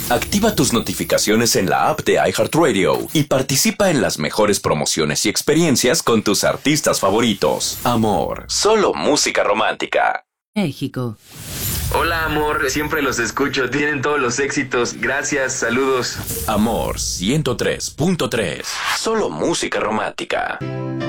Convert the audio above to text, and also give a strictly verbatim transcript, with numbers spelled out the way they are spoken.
Activa tus notificaciones en la app de iHeartRadio y participa en las mejores promociones y experiencias con tus artistas favoritos. Amor, solo música romántica. México. Hola, amor, siempre los escucho, tienen todos los éxitos. Gracias, saludos. Amor ciento tres punto tres, solo música romántica.